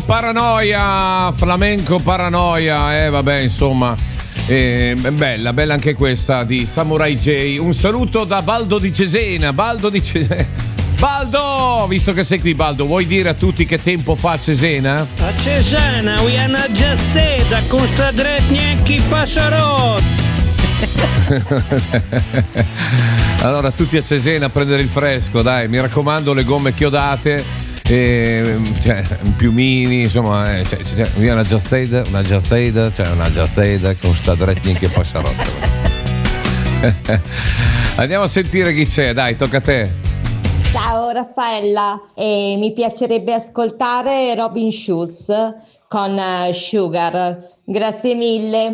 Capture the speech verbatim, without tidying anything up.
Paranoia, flamenco paranoia, eh vabbè insomma, eh, bella, bella anche questa di Samurai J. Un saluto da Baldo di Cesena, Baldo di Cesena. Baldo, visto che sei qui Baldo, vuoi dire a tutti che tempo fa a Cesena? A Cesena, we hanno già seta, con sta dretnia chi passerò. Allora tutti a Cesena a prendere il fresco, dai, mi raccomando, le gomme chiodate, e, cioè, piumini, insomma, eh, cioè, cioè, una giazzeda, una giazzeda, cioè una giazzeda con sta dretnia che passerò. Andiamo a sentire chi c'è, dai, tocca a te. Ciao Raffaella, e mi piacerebbe ascoltare Robin Schulz con uh, Sugar. Grazie mille.